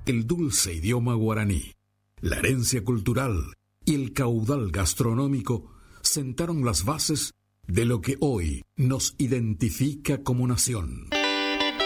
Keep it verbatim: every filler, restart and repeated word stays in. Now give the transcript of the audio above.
el dulce idioma guaraní, la herencia cultural y el caudal gastronómico sentaron las bases de lo que hoy nos identifica como nación.